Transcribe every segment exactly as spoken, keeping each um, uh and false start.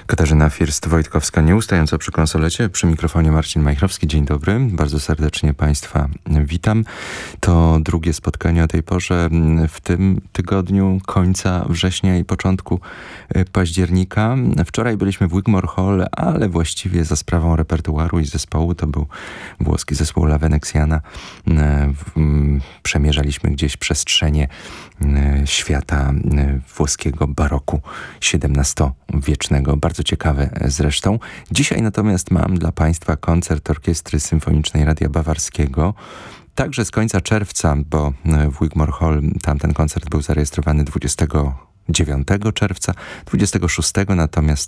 Katarzyna First-Wojtkowska, nieustająco przy konsolecie, przy mikrofonie Marcin Majchrowski. Dzień dobry, bardzo serdecznie Państwa witam. To drugie spotkanie o tej porze w tym tygodniu końca września i początku października. Wczoraj byliśmy w Wigmore Hall, ale właściwie za sprawą repertuaru i zespołu, to był włoski zespół La Veneziana. Przemierzaliśmy gdzieś przestrzenie świata włoskiego baroku siedemnastowiecznego. Bardzo ciekawe zresztą. Dzisiaj natomiast mam dla Państwa koncert Orkiestry Symfonicznej Radia Bawarskiego. Także z końca czerwca, bo w Wigmore Hall tamten koncert był zarejestrowany dwudziestego dziewiątego czerwca, dwudziestego szóstego natomiast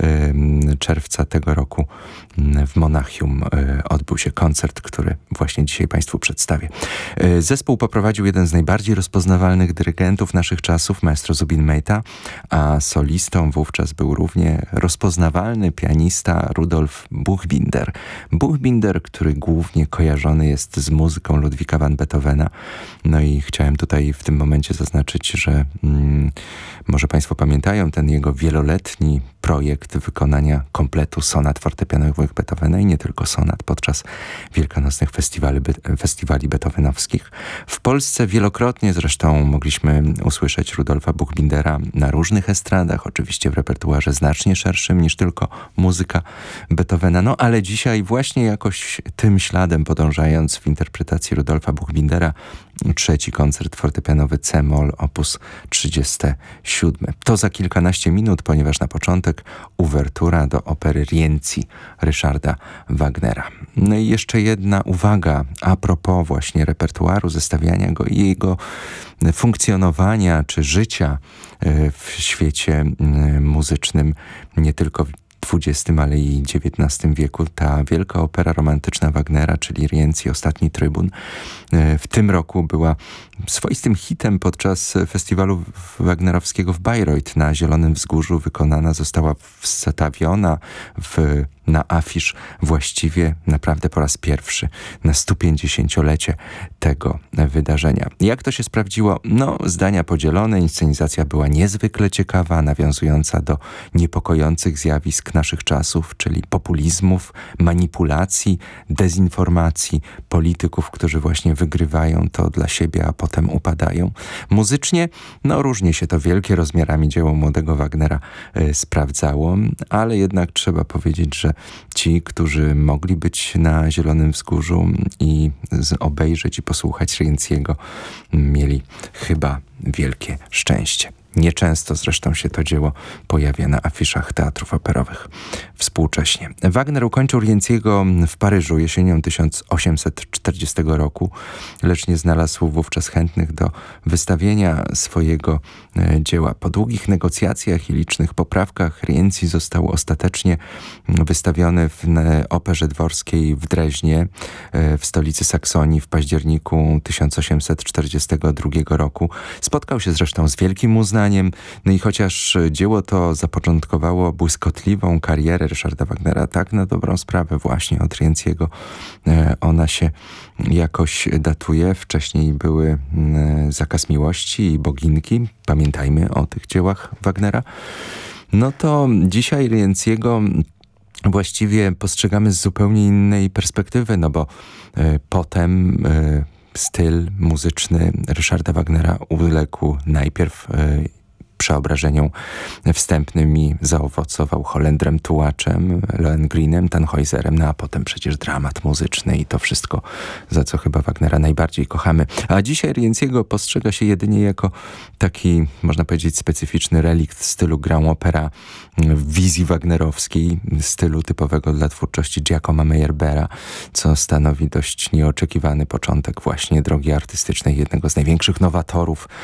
y, czerwca tego roku y, w Monachium y, odbył się koncert, który właśnie dzisiaj Państwu przedstawię. Y, zespół poprowadził jeden z najbardziej rozpoznawalnych dyrygentów naszych czasów, maestro Zubin Mehta, a solistą wówczas był równie rozpoznawalny pianista Rudolf Buchbinder. Buchbinder, który głównie kojarzony jest z muzyką Ludwika van Beethovena. No i chciałem tutaj w tym momencie zaznaczyć, że mm, może Państwo pamiętają ten jego wieloletni projekt wykonania kompletu sonat fortepianowych Beethovena i nie tylko sonat podczas wielkanocnych festiwali, festiwali beethovenowskich. W Polsce wielokrotnie zresztą mogliśmy usłyszeć Rudolfa Buchbindera na różnych estradach, oczywiście w repertuarze znacznie szerszym niż tylko muzyka Beethovena. No ale dzisiaj właśnie jakoś tym śladem podążając w interpretacji Rudolfa Buchbindera trzeci koncert fortepianowy C-moll opus trzydziesty siódmy. To za kilkanaście minut, ponieważ na początek uwertura do opery Rienzi Ryszarda Wagnera. No i jeszcze jedna uwaga a propos właśnie repertuaru, zestawiania go i jego funkcjonowania czy życia w świecie muzycznym, nie tylko w dwudziestym, ale i dziewiętnastym wieku. Ta wielka opera romantyczna Wagnera, czyli Rienzi, Ostatni Trybun, w tym roku była swoistym hitem podczas festiwalu wagnerowskiego w Bayreuth na Zielonym Wzgórzu. Wykonana została, wstawiona w, na afisz właściwie naprawdę po raz pierwszy na stupięćdziesięciolecie tego wydarzenia. Jak to się sprawdziło? No, zdania podzielone. Inscenizacja była niezwykle ciekawa, nawiązująca do niepokojących zjawisk naszych czasów, czyli populizmów, manipulacji, dezinformacji polityków, którzy właśnie wygrywają to dla siebie, a potem upadają. Muzycznie, no różnie się to wielkie rozmiarami dzieło młodego Wagnera y, sprawdzało, ale jednak trzeba powiedzieć, że ci, którzy mogli być na Zielonym Wzgórzu i z, obejrzeć i posłuchać Rienziego, mieli chyba wielkie szczęście. Nieczęsto zresztą się to dzieło pojawia na afiszach teatrów operowych współcześnie. Wagner ukończył Rienziego w Paryżu jesienią tysiąc osiemset czterdziestego roku, lecz nie znalazł wówczas chętnych do wystawienia swojego e, dzieła. Po długich negocjacjach i licznych poprawkach Rienzi został ostatecznie wystawiony w e, Operze Dworskiej w Dreźnie, e, w stolicy Saksonii w październiku tysiąc osiemset czterdziestego drugiego roku. Spotkał się zresztą z wielkim uznaniem. No i chociaż dzieło to zapoczątkowało błyskotliwą karierę Ryszarda Wagnera, tak na dobrą sprawę właśnie od Rienziego ona się jakoś datuje. Wcześniej były Zakaz Miłości i Boginki. Pamiętajmy o tych dziełach Wagnera. No to dzisiaj Rienziego właściwie postrzegamy z zupełnie innej perspektywy, no bo y, potem y, styl muzyczny Ryszarda Wagnera uległ najpierw y, przeobrażeniom wstępnym i zaowocował Holendrem Tułaczem, Lohengrinem, Tannhäuserem, no a potem przecież dramat muzyczny i to wszystko, za co chyba Wagnera najbardziej kochamy. A dzisiaj Rienziego postrzega się jedynie jako taki, można powiedzieć, specyficzny relikt stylu grand opera w wizji wagnerowskiej, stylu typowego dla twórczości Giacomo Meyerbeera, co stanowi dość nieoczekiwany początek właśnie drogi artystycznej jednego z największych nowatorów